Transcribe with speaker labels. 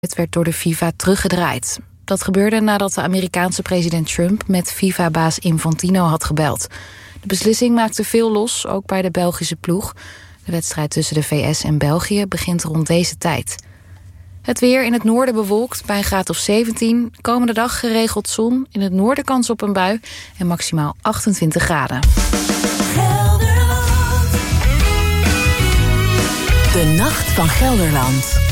Speaker 1: Het werd door de FIFA teruggedraaid. Dat gebeurde nadat de Amerikaanse president Trump met FIFA-baas Infantino had gebeld. De beslissing maakte veel los, ook bij de Belgische ploeg. De wedstrijd tussen de VS en België begint rond deze tijd. Het weer in het noorden bewolkt bij een graad of 17. Komende dag geregeld zon, in het noorden kans op een bui en maximaal 28 graden.
Speaker 2: De Nacht van Gelderland.